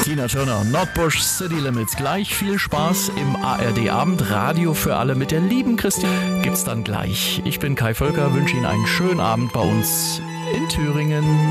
Tina Turner, Nordbush, City Limits. Gleich viel Spaß im ARD-Abend. Radio für alle mit der lieben Christine gibt's dann gleich. Ich bin Kai Völker, wünsche Ihnen einen schönen Abend bei uns in Thüringen.